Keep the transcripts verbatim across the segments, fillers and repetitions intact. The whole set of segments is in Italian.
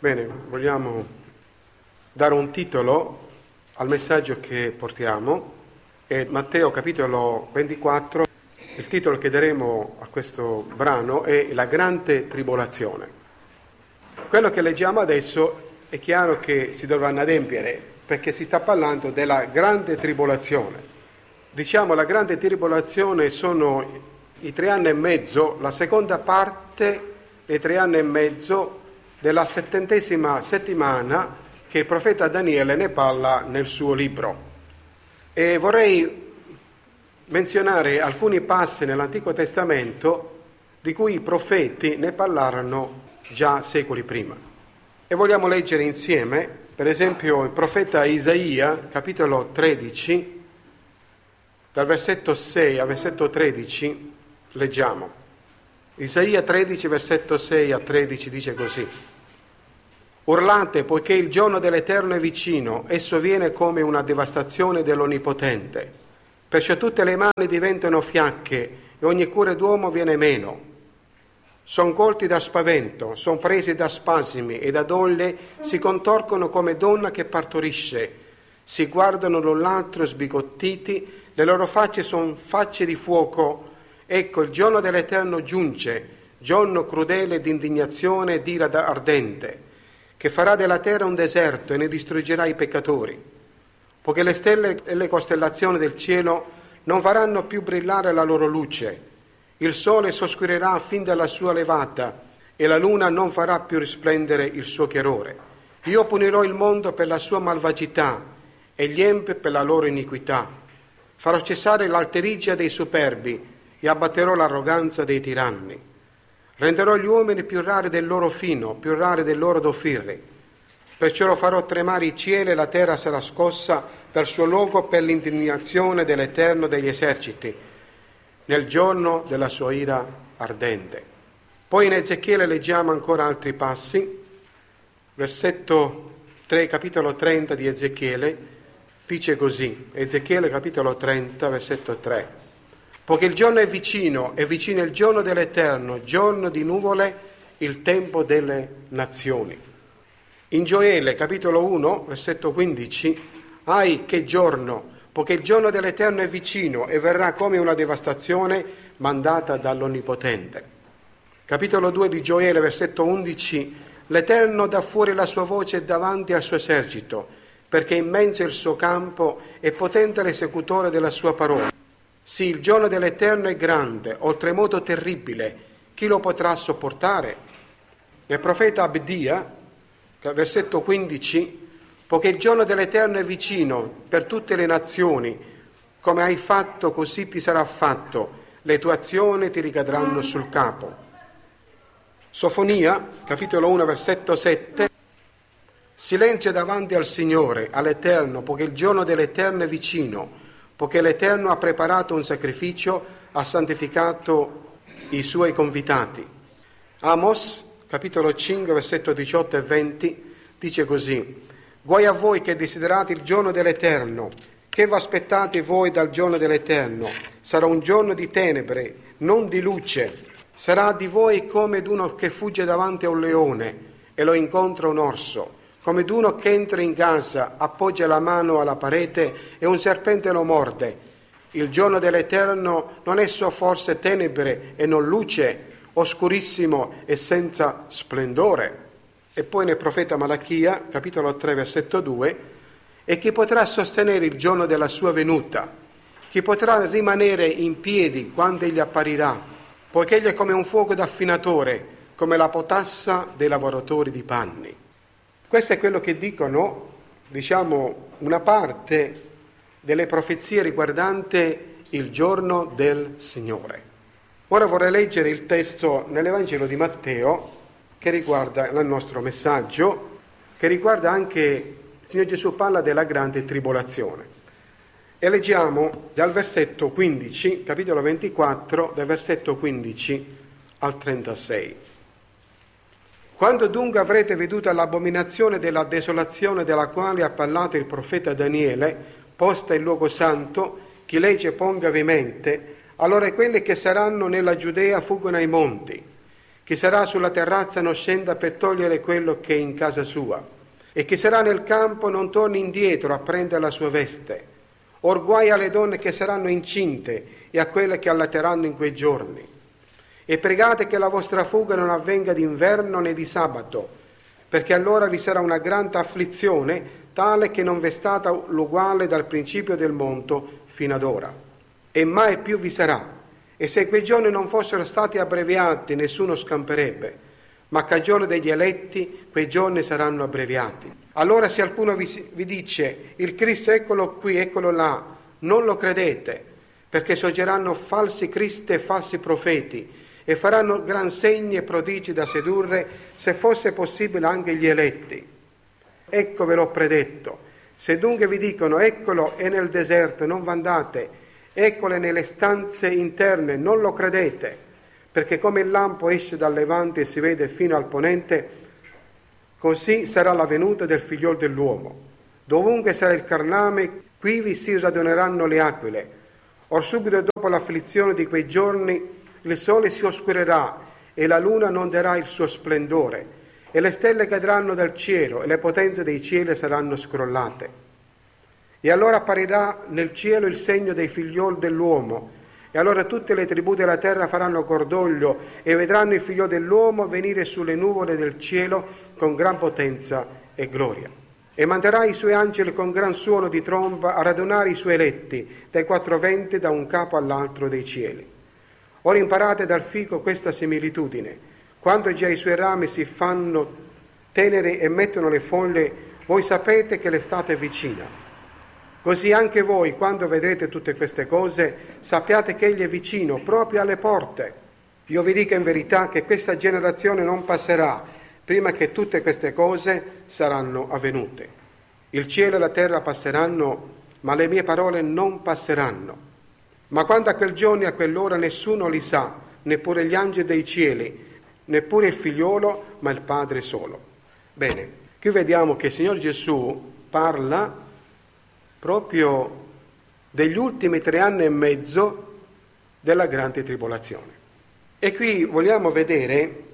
Bene, vogliamo dare un titolo al messaggio che portiamo. È Matteo capitolo ventiquattro. Il titolo che daremo a questo brano è La grande tribolazione. Quello che leggiamo adesso è chiaro che si dovranno adempiere, perché si sta parlando della grande tribolazione. Diciamo la grande tribolazione sono i tre anni e mezzo, la seconda parte dei tre anni e mezzo della settantesima settimana che il profeta Daniele ne parla nel suo libro. E vorrei menzionare alcuni passi nell'Antico Testamento di cui i profeti ne parlarono già secoli prima. E vogliamo leggere insieme, per esempio, il profeta Isaia, capitolo tredici, dal versetto sei al versetto tredici, leggiamo. Isaia tredici, versetto sei a tredici dice così: Urlate, poiché il giorno dell'Eterno è vicino, esso viene come una devastazione dell'Onnipotente. Perciò tutte le mani diventano fiacche e ogni cuore d'uomo viene meno. Son colti da spavento, son presi da spasimi e da dolle si contorcono come donna che partorisce. Si guardano l'un l'altro sbigottiti, le loro facce son facce di fuoco. Ecco, il giorno dell'Eterno giunge, giorno crudele di indignazione e d'ira ardente, che farà della terra un deserto e ne distruggerà i peccatori, poiché le stelle e le costellazioni del cielo non faranno più brillare la loro luce, il sole s'oscurerà fin dalla sua levata e la luna non farà più risplendere il suo chiarore. Io punirò il mondo per la sua malvagità e gli empi per la loro iniquità. Farò cessare l'alterigia dei superbi e abbatterò l'arroganza dei tiranni. Renderò gli uomini più rari del loro fino, più rari del loro dofirri. Perciò lo farò tremare i cieli e la terra sarà scossa dal suo luogo per l'indignazione dell'Eterno degli eserciti, nel giorno della sua ira ardente. Poi in Ezechiele leggiamo ancora altri passi. Versetto tre, capitolo trenta di Ezechiele, dice così, Ezechiele capitolo trenta, versetto tre. Poiché il giorno è vicino, è vicino il giorno dell'Eterno, giorno di nuvole, il tempo delle nazioni. In Gioele, capitolo uno, versetto quindici, ai che giorno, poiché il giorno dell'Eterno è vicino e verrà come una devastazione mandata dall'Onnipotente. Capitolo due di Gioele, versetto undici, l'Eterno dà fuori la sua voce davanti al suo esercito, perché immenso è il suo campo e potente l'esecutore della sua parola. Sì, il giorno dell'Eterno è grande, oltremodo terribile, chi lo potrà sopportare? Nel profeta Abdia, versetto quindici, poiché il giorno dell'Eterno è vicino per tutte le nazioni, come hai fatto così ti sarà fatto, le tue azioni ti ricadranno sul capo. Sofonia, capitolo uno, versetto sette, silenzio davanti al Signore, all'Eterno, poiché il giorno dell'Eterno è vicino, poiché l'Eterno ha preparato un sacrificio, ha santificato i suoi convitati. Amos, capitolo cinque, versetto diciotto e venti, dice così: Guai a voi che desiderate il giorno dell'Eterno, che vi aspettate voi dal giorno dell'Eterno. Sarà un giorno di tenebre, non di luce. Sarà di voi come d'uno che fugge davanti a un leone e lo incontra un orso, come d'uno che entra in casa, appoggia la mano alla parete e un serpente lo morde. Il giorno dell'Eterno non è so forse tenebre e non luce, oscurissimo e senza splendore. E poi nel profeta Malachia, capitolo tre, versetto due, e chi potrà sostenere il giorno della sua venuta? Chi potrà rimanere in piedi quando egli apparirà? Poiché egli è come un fuoco d'affinatore, come la potassa dei lavoratori di panni. Questo è quello che dicono, diciamo, una parte delle profezie riguardante il giorno del Signore. Ora vorrei leggere il testo nell'Evangelo di Matteo che riguarda il nostro messaggio, che riguarda anche, il Signore Gesù parla della grande tribolazione. E leggiamo dal versetto quindici, capitolo ventiquattro, dal versetto quindici al trentasei. Quando dunque avrete veduto l'abominazione della desolazione della quale ha parlato il profeta Daniele, posta in luogo santo, chi legge ponga mente, allora quelli che saranno nella Giudea fuggono ai monti, Chi sarà sulla terrazza non scenda per togliere quello che è in casa sua, e chi sarà nel campo non torni indietro a prendere la sua veste. Or guai alle donne che saranno incinte e a quelle che allateranno in quei giorni. E pregate che la vostra fuga non avvenga d'inverno né di sabato, perché allora vi sarà una grande afflizione, tale che non v'è stata l'uguale dal principio del mondo fino ad ora. E mai più vi sarà. E se quei giorni non fossero stati abbreviati, nessuno scamperebbe, ma a cagione degli eletti quei giorni saranno abbreviati. Allora se qualcuno vi, vi dice il Cristo eccolo qui, eccolo là, non lo credete, perché sorgeranno falsi cristi e falsi profeti e faranno gran segni e prodigi da sedurre, se fosse possibile, anche gli eletti. Ecco ve l'ho predetto. Se dunque vi dicono eccolo è nel deserto, non v'andate, eccole nelle stanze interne, non lo credete, perché come il lampo esce dal levante e si vede fino al ponente, così sarà la venuta del figliol dell'uomo. Dovunque sarà il carname, quivi si raduneranno le aquile. Or subito dopo l'afflizione di quei giorni il sole si oscurerà e la luna non darà il suo splendore, e le stelle cadranno dal cielo e le potenze dei cieli saranno scrollate. E allora apparirà nel cielo il segno dei figlioli dell'uomo, e allora tutte le tribù della terra faranno cordoglio e vedranno il figlio dell'uomo venire sulle nuvole del cielo con gran potenza e gloria. E manderà i suoi angeli con gran suono di tromba a radunare i suoi eletti dai quattro venti da un capo all'altro dei cieli. Ora imparate dal fico questa similitudine. Quando già i suoi rami si fanno teneri e mettono le foglie, voi sapete che l'estate è vicina. Così anche voi, quando vedrete tutte queste cose, sappiate che Egli è vicino, proprio alle porte. Io vi dico in verità che questa generazione non passerà prima che tutte queste cose saranno avvenute. Il cielo e la terra passeranno, ma le mie parole non passeranno. Ma quando a quel giorno e a quell'ora nessuno li sa, neppure gli angeli dei cieli, neppure il figliolo, ma il Padre solo. Bene, qui vediamo che il Signor Gesù parla proprio degli ultimi tre anni e mezzo della grande tribolazione. E qui vogliamo vedere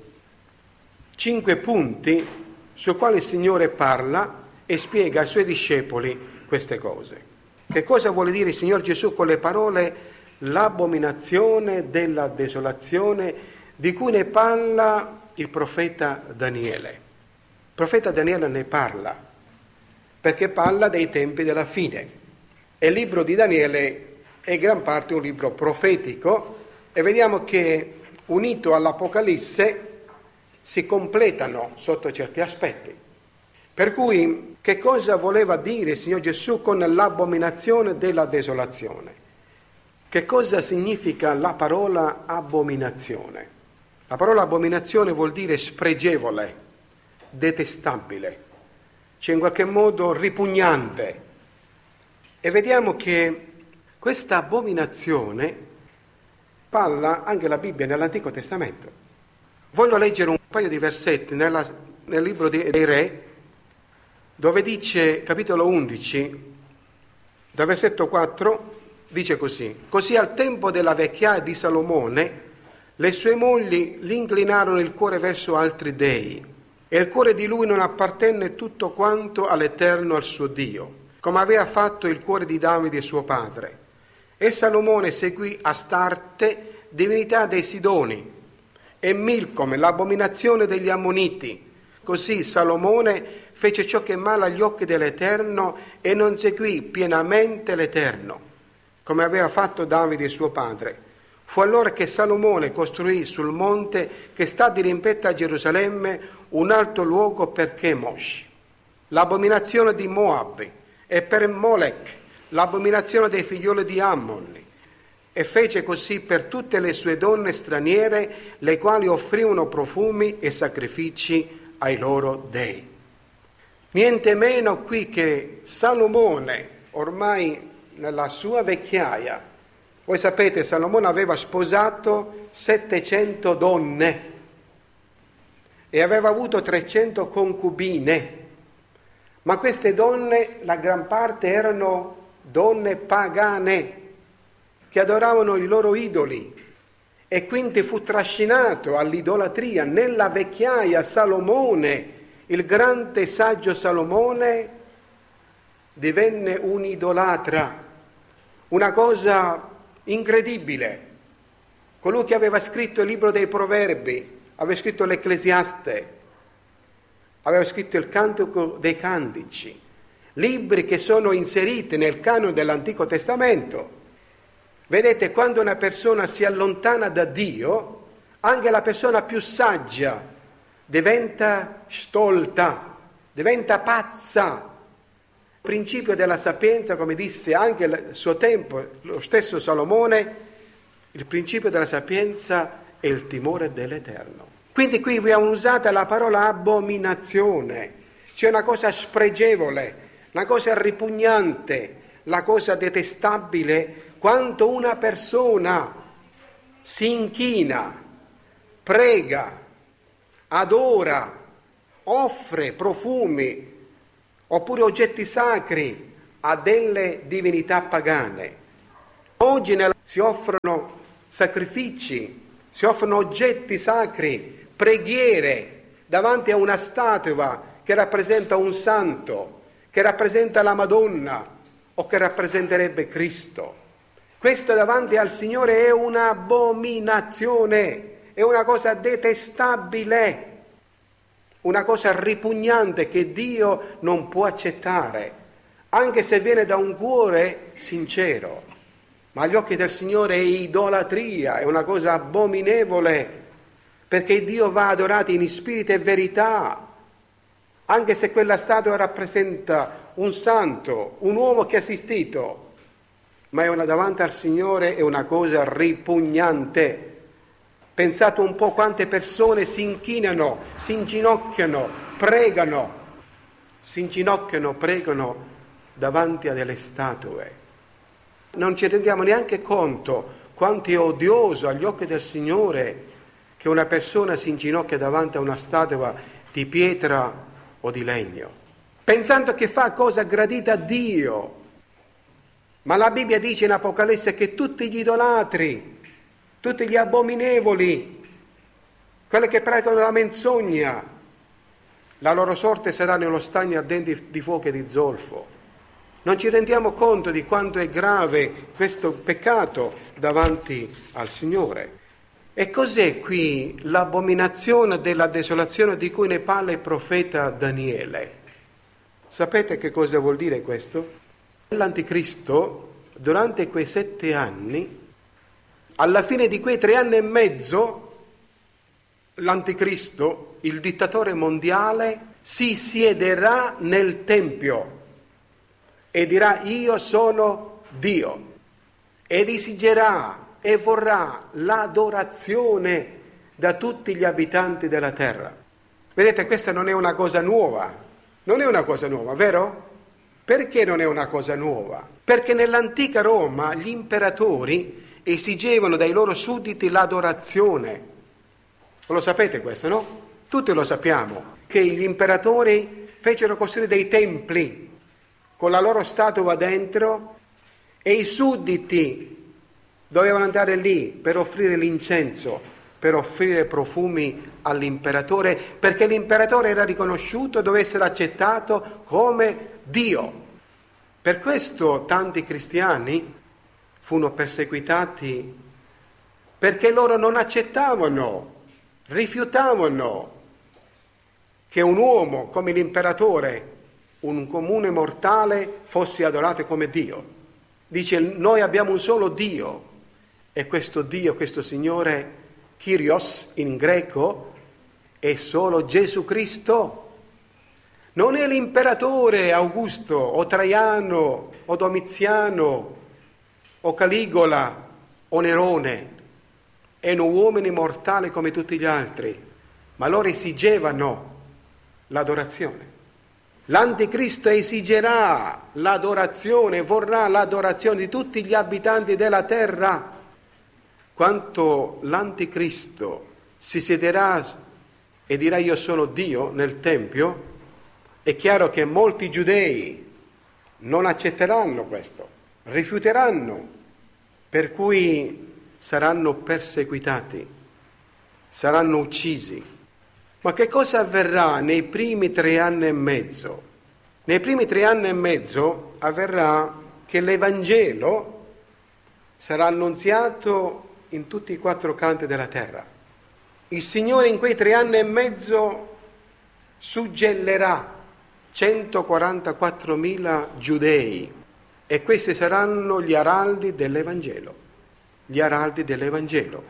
cinque punti sui quali il Signore parla e spiega ai Suoi discepoli queste cose. Che cosa vuole dire il Signor Gesù con le parole l'abominazione della desolazione di cui ne parla il profeta Daniele? Il profeta Daniele ne parla perché parla dei tempi della fine. E il libro di Daniele è in gran parte un libro profetico e vediamo che unito all'Apocalisse si completano sotto certi aspetti. Per cui che cosa voleva dire il Signor Gesù con l'abominazione della desolazione? Che cosa significa la parola abominazione? La parola abominazione vuol dire spregevole, detestabile, cioè in qualche modo ripugnante. E vediamo che questa abominazione parla anche la Bibbia nell'Antico Testamento. Voglio leggere un paio di versetti nella, nel libro dei Re, dove dice, capitolo undici, dal versetto quattro, dice così: così al tempo della vecchiaia di Salomone le sue mogli gli inclinarono il cuore verso altri dei, e il cuore di lui non appartenne tutto quanto all'Eterno, al suo Dio, come aveva fatto il cuore di Davide suo padre. E Salomone seguì Astarte, divinità dei Sidoni, e Milcome, l'abominazione degli Ammoniti. Così Salomone fece ciò che è male agli occhi dell'Eterno e non seguì pienamente l'Eterno, come aveva fatto Davide suo padre. Fu allora che Salomone costruì sul monte che sta di rimpetto a Gerusalemme un alto luogo per Chemosh, l'abominazione di Moab, e per Molech, l'abominazione dei figlioli di Ammon, e fece così per tutte le sue donne straniere, le quali offrivano profumi e sacrifici ai loro dei. Niente meno qui che Salomone, ormai nella sua vecchiaia, voi sapete, Salomone aveva sposato settecento donne e aveva avuto trecento concubine, ma queste donne, la gran parte, erano donne pagane che adoravano i loro idoli e quindi fu trascinato all'idolatria. Nella vecchiaia Salomone, il grande saggio Salomone, divenne un idolatra, una cosa incredibile. Colui che aveva scritto il libro dei Proverbi, aveva scritto l'Ecclesiaste, aveva scritto il Cantico dei Cantici, libri che sono inseriti nel canone dell'Antico Testamento. Vedete, quando una persona si allontana da Dio, anche la persona più saggia diventa stolta, diventa pazza. Il principio della sapienza, come disse anche al suo tempo lo stesso Salomone, il principio della sapienza è il timore dell'Eterno. Quindi qui abbiamo usato la parola abominazione, cioè una cosa spregevole, una cosa ripugnante, la cosa detestabile, quanto una persona si inchina, prega, adora, offre profumi oppure oggetti sacri a delle divinità pagane. Oggi si offrono sacrifici, si offrono oggetti sacri, preghiere davanti a una statua che rappresenta un santo, che rappresenta la Madonna o che rappresenterebbe Cristo. Questo davanti al Signore è un'abominazione, è una cosa detestabile, una cosa ripugnante che Dio non può accettare, anche se viene da un cuore sincero. Ma agli occhi del Signore è idolatria, è una cosa abominevole, perché Dio va adorato in spirito e verità, anche se quella statua rappresenta un santo, un uomo che ha assistito, ma è una, davanti al Signore è una cosa ripugnante. Pensate un po' quante persone si inchinano, si inginocchiano, pregano, si inginocchiano, pregano davanti a delle statue. Non ci rendiamo neanche conto quanto è odioso agli occhi del Signore che una persona si inginocchia davanti a una statua di pietra o di legno, pensando che fa cosa gradita a Dio. Ma la Bibbia dice in Apocalisse che tutti gli idolatri, tutti gli abominevoli, quelli che praticano la menzogna, la loro sorte sarà nello stagno ardente di fuoco e di zolfo. Non ci rendiamo conto di quanto è grave questo peccato davanti al Signore. E cos'è qui l'abominazione della desolazione di cui ne parla il profeta Daniele? Sapete che cosa vuol dire questo? L'Anticristo, durante quei sette anni, alla fine di quei tre anni e mezzo, l'Anticristo, il dittatore mondiale, si siederà nel Tempio e dirà: io sono Dio, ed esigerà e vorrà l'adorazione da tutti gli abitanti della terra. Vedete, questa non è una cosa nuova, non è una cosa nuova, vero? Perché non è una cosa nuova? Perché nell'antica Roma gli imperatori esigevano dai loro sudditi l'adorazione. Lo sapete questo, no? Tutti lo sappiamo, che gli imperatori fecero costruire dei templi con la loro statua dentro e i sudditi dovevano andare lì per offrire l'incenso, per offrire profumi all'imperatore, perché l'imperatore era riconosciuto, doveva essere accettato come Dio. Per questo tanti cristiani furono perseguitati, perché loro non accettavano, rifiutavano che un uomo come l'imperatore, un comune mortale, fosse adorato come Dio. Dice: noi abbiamo un solo Dio, e questo Dio, questo Signore, Kyrios in greco, è solo Gesù Cristo. Non è l'imperatore Augusto o Traiano o Domiziano o Caligola o Nerone. Erano uomini mortali come tutti gli altri, ma loro esigevano l'adorazione. L'Anticristo esigerà l'adorazione, vorrà l'adorazione di tutti gli abitanti della terra. Quanto l'Anticristo si siederà e dirà: io sono Dio nel Tempio, è chiaro che molti giudei non accetteranno questo, rifiuteranno, per cui saranno perseguitati, saranno uccisi. Ma che cosa avverrà nei primi tre anni e mezzo? Nei primi tre anni e mezzo avverrà che l'Evangelo sarà annunziato in tutti i quattro canti della terra. Il Signore in quei tre anni e mezzo suggellerà centoquarantaquattromila giudei e questi saranno gli araldi dell'Evangelo, gli araldi dell'Evangelo.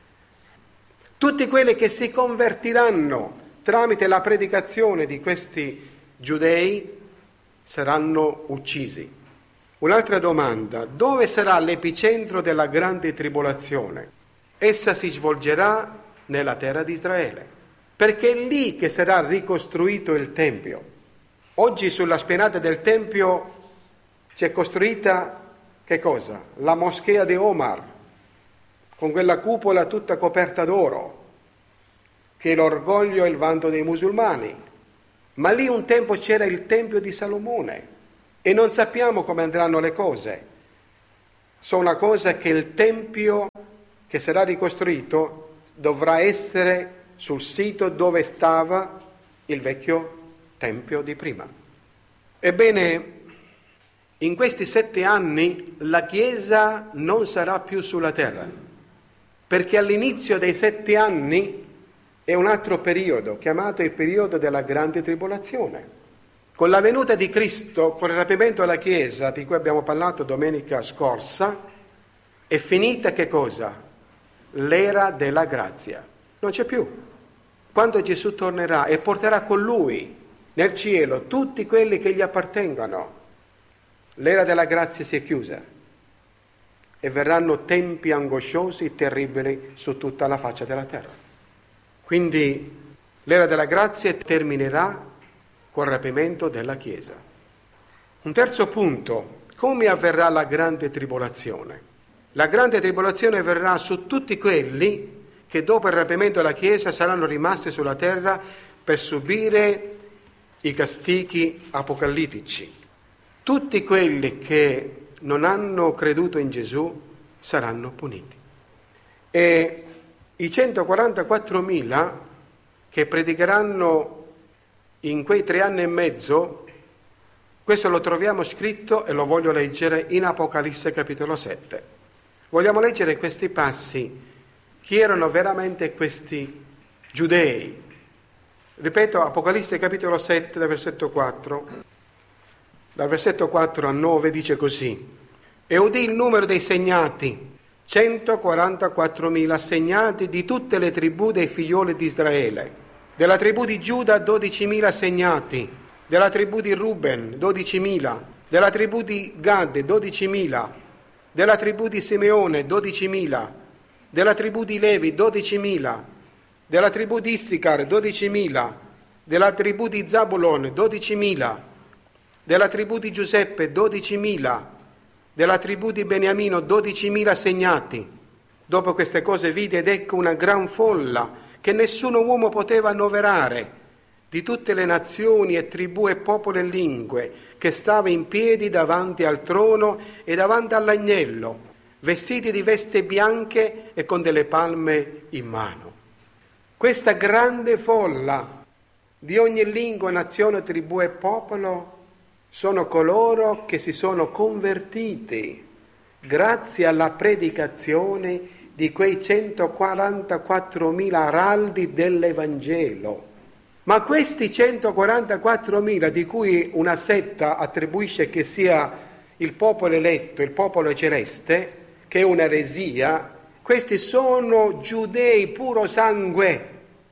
Tutti quelli che si convertiranno tramite la predicazione di questi giudei saranno uccisi. Un'altra domanda: dove sarà l'epicentro della grande tribolazione? Essa si svolgerà nella terra di Israele, perché è lì che sarà ricostruito il Tempio. Oggi sulla spianata del Tempio c'è costruita, che cosa? La moschea di Omar, con quella cupola tutta coperta d'oro, che è l'orgoglio e il vanto dei musulmani. Ma lì un tempo c'era il Tempio di Salomone e non sappiamo come andranno le cose. So una cosa, che il Tempio che sarà ricostruito dovrà essere sul sito dove stava il vecchio Tempio di prima. Ebbene, in questi sette anni la Chiesa non sarà più sulla terra, perché all'inizio dei sette anni è un altro periodo, chiamato il periodo della grande tribolazione. Con la venuta di Cristo, con il rapimento della Chiesa, di cui abbiamo parlato domenica scorsa, è finita che cosa? L'era della grazia. Non c'è più. Quando Gesù tornerà e porterà con Lui nel cielo tutti quelli che gli appartengono, l'era della grazia si è chiusa e verranno tempi angosciosi e terribili su tutta la faccia della terra. Quindi l'era della grazia terminerà col rapimento della Chiesa. Un terzo punto: come avverrà la grande tribolazione? La grande tribolazione avverrà su tutti quelli che dopo il rapimento della Chiesa saranno rimasti sulla terra per subire i castighi apocalittici. Tutti quelli che non hanno creduto in Gesù saranno puniti. E i centoquarantaquattromila che predicheranno in quei tre anni e mezzo, questo lo troviamo scritto e lo voglio leggere in Apocalisse capitolo sette. Vogliamo leggere questi passi. Chi erano veramente questi giudei? Ripeto, Apocalisse capitolo sette, dal versetto quattro. Dal versetto quattro a nove dice così: e udì il numero dei segnati, centoquarantaquattromila segnati di tutte le tribù dei figlioli di Israele. Della tribù di Giuda dodicimila segnati, della tribù di Ruben dodicimila, della tribù di Gad dodicimila, della tribù di Simeone dodicimila, della tribù di Levi dodicimila, della tribù di Issacar dodicimila, della tribù di Zabulon dodicimila, della tribù di Giuseppe dodicimila, della tribù di Beniamino dodicimila segnati. Dopo queste cose vide ed ecco una gran folla che nessuno uomo poteva annoverare, di tutte le nazioni e tribù e popoli e lingue, che stava in piedi davanti al trono e davanti all'agnello, vestiti di vesti bianche e con delle palme in mano. Questa grande folla di ogni lingua, nazione, tribù e popolo sono coloro che si sono convertiti grazie alla predicazione di quei centoquarantaquattromila araldi dell'Evangelo. Ma questi centoquarantaquattromila, di cui una setta attribuisce che sia il popolo eletto, il popolo celeste, che è un'eresia, questi sono giudei puro sangue,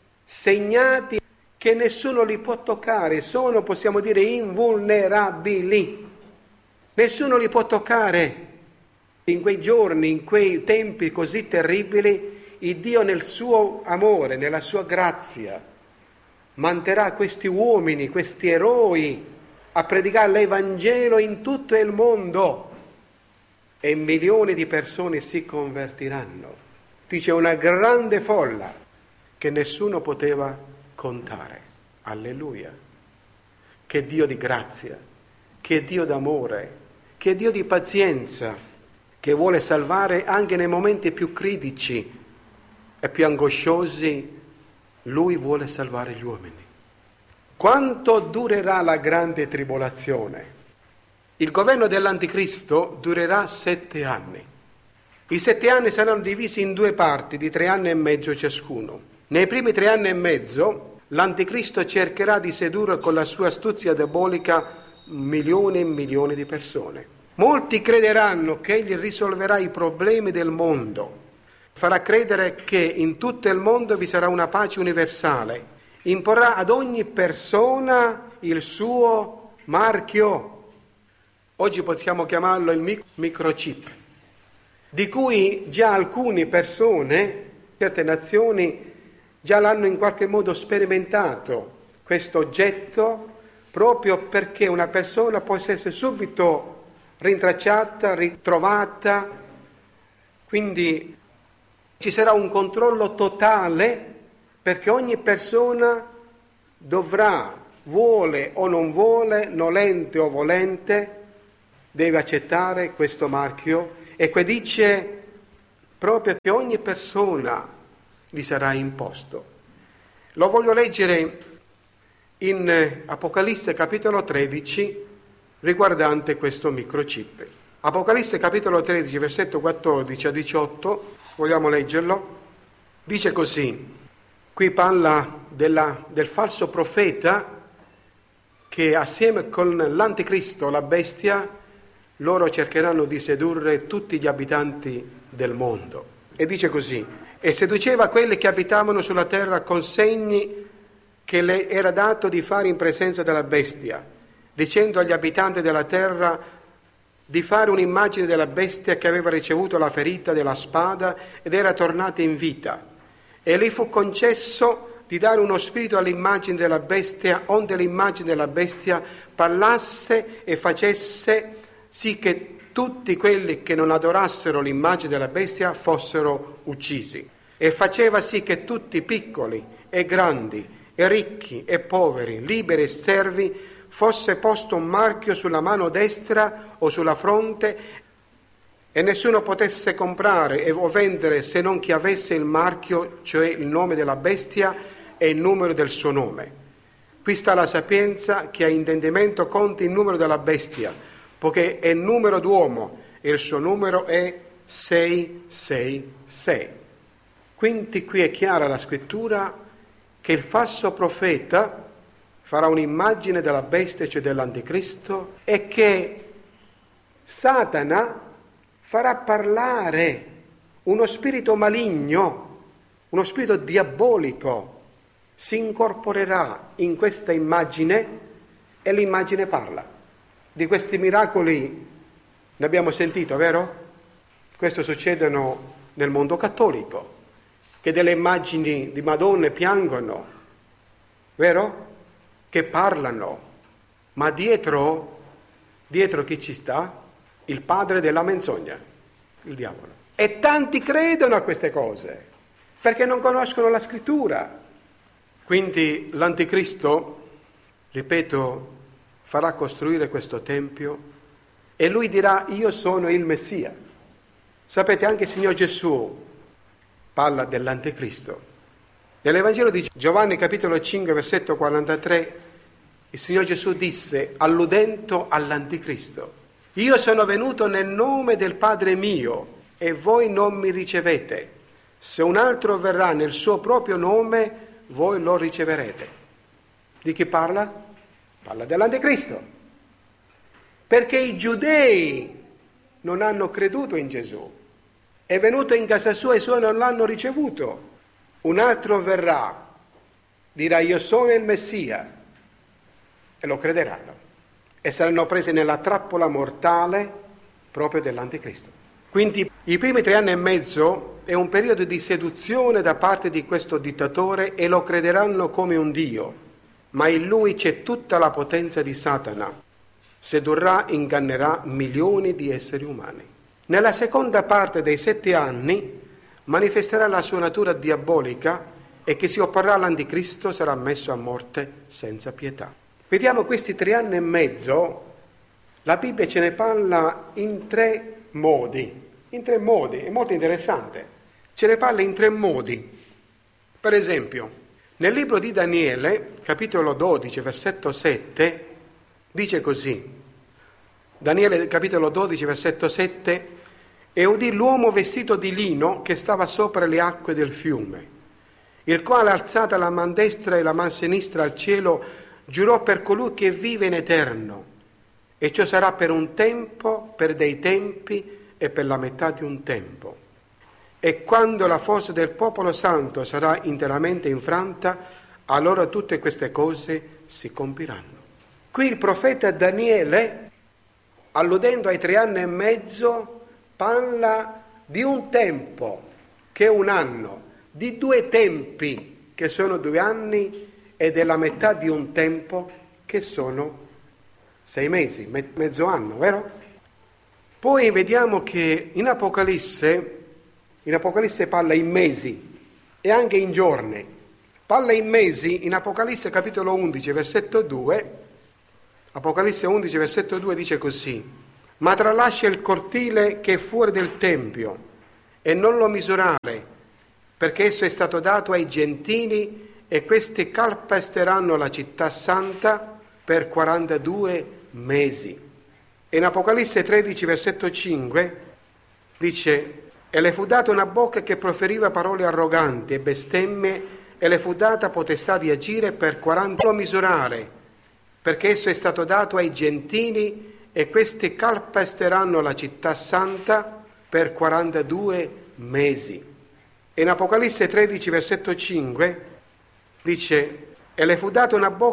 segnati che nessuno li può toccare, sono, possiamo dire, invulnerabili. Nessuno li può toccare. In quei giorni, in quei tempi così terribili, il Dio nel suo amore, nella sua grazia, manderà questi uomini, questi eroi, a predicare l'Evangelo in tutto il mondo e milioni di persone si convertiranno. Dice una grande folla che nessuno poteva contare. Alleluia! Che Dio di grazia, che Dio d'amore, che Dio di pazienza, che vuole salvare anche nei momenti più critici e più angosciosi, lui vuole salvare gli uomini. Quanto durerà la grande tribolazione? Il governo dell'Anticristo durerà sette anni. I sette anni saranno divisi in due parti di tre anni e mezzo ciascuno. Nei primi tre anni e mezzo l'Anticristo cercherà di sedurre con la sua astuzia diabolica milioni e milioni di persone. Molti crederanno che egli risolverà i problemi del mondo, farà credere che in tutto il mondo vi sarà una pace universale, imporrà ad ogni persona il suo marchio. Oggi possiamo chiamarlo il microchip, di cui già alcune persone, certe nazioni, già l'hanno in qualche modo sperimentato, questo oggetto, proprio perché una persona possa essere subito rintracciata, ritrovata. Quindi ci sarà un controllo totale, perché ogni persona dovrà, vuole o non vuole, nolente o volente, deve accettare questo marchio, e qui dice proprio che ogni persona gli sarà imposto. Lo voglio leggere in Apocalisse capitolo tredici riguardante questo microchip. Apocalisse capitolo tredici versetto quattordici a diciotto, vogliamo leggerlo? Dice così, qui parla della, del falso profeta che assieme con l'Anticristo, la bestia, loro cercheranno di sedurre tutti gli abitanti del mondo. E dice così, e seduceva quelli che abitavano sulla terra con segni che le era dato di fare in presenza della bestia, dicendo agli abitanti della terra di fare un'immagine della bestia che aveva ricevuto la ferita della spada ed era tornata in vita. E gli fu concesso di dare uno spirito all'immagine della bestia, onde l'immagine della bestia parlasse e facesse sì che tutti quelli che non adorassero l'immagine della bestia fossero uccisi. E faceva sì che tutti piccoli e grandi, e ricchi e poveri, liberi e servi, fosse posto un marchio sulla mano destra o sulla fronte, e nessuno potesse comprare o vendere se non chi avesse il marchio, cioè il nome della bestia e il numero del suo nome. Qui sta la sapienza, che a intendimento conti il numero della bestia, poiché è il numero d'uomo e il suo numero è sei sei sei. Quindi qui è chiara la scrittura che il falso profeta farà un'immagine della bestia, cioè dell'Anticristo, e che Satana farà parlare uno spirito maligno, uno spirito diabolico, si incorporerà in questa immagine e l'immagine parla. Di questi miracoli ne abbiamo sentito, vero? Questo succedono nel mondo cattolico, che delle immagini di Madonne piangono, vero? Che parlano, ma dietro, dietro chi ci sta? Il padre della menzogna, il diavolo. E tanti credono a queste cose, perché non conoscono la scrittura. Quindi l'Anticristo, ripeto, farà costruire questo tempio e lui dirà: io sono il Messia. Sapete, anche il Signor Gesù parla dell'Anticristo. Nell'Evangelo di Giovanni capitolo cinque versetto quarantatré il Signor Gesù disse, alludendo all'Anticristo: io sono venuto nel nome del Padre mio e voi non mi ricevete. Se un altro verrà nel suo proprio nome, voi lo riceverete. Di chi parla? Parla dell'Anticristo. Perché i giudei non hanno creduto in Gesù. È venuto in casa sua e i suoi non l'hanno ricevuto. Un altro verrà, dirà io sono il Messia, e lo crederanno. E saranno presi nella trappola mortale proprio dell'Anticristo. Quindi i primi tre anni e mezzo è un periodo di seduzione da parte di questo dittatore e lo crederanno come un dio, ma in lui c'è tutta la potenza di Satana. Sedurrà, ingannerà milioni di esseri umani. Nella seconda parte dei sette anni manifesterà la sua natura diabolica e chi si opporrà all'Anticristo sarà messo a morte senza pietà. Vediamo questi tre anni e mezzo, la Bibbia ce ne parla in tre modi. in tre modi, è molto interessante. Ce ne parla in tre modi. Per esempio, nel libro di Daniele, capitolo dodici, versetto sette, dice così. Daniele, capitolo dodici, versetto sette, e udì l'uomo vestito di lino che stava sopra le acque del fiume, il quale, alzata la man destra e la man sinistra al cielo, giurò per colui che vive in eterno, e ciò sarà per un tempo, per dei tempi e per la metà di un tempo. E quando la forza del popolo santo sarà interamente infranta, allora tutte queste cose si compiranno. Qui il profeta Daniele, alludendo ai tre anni e mezzo, parla di un tempo che è un anno, di due tempi che sono due anni e della metà di un tempo che sono sei mesi, me- mezzo anno, vero? Poi vediamo che in Apocalisse, in Apocalisse parla in mesi e anche in giorni. Parla in mesi in Apocalisse capitolo undici, versetto due. Apocalisse undici, versetto due dice così: ma tralascia il cortile che è fuori del tempio e non lo misurare, perché esso è stato dato ai gentili e questi calpesteranno la città santa per quarantadue mesi. E in Apocalisse tredici, versetto cinque, dice: e le fu data una bocca che proferiva parole arroganti e bestemmie, e le fu data potestà di agire per quaranta lo misurare, perché esso è stato dato ai gentili e questi calpesteranno la città santa per quarantadue mesi. E in Apocalisse tredici, versetto cinque, dice: e le fu data una bocca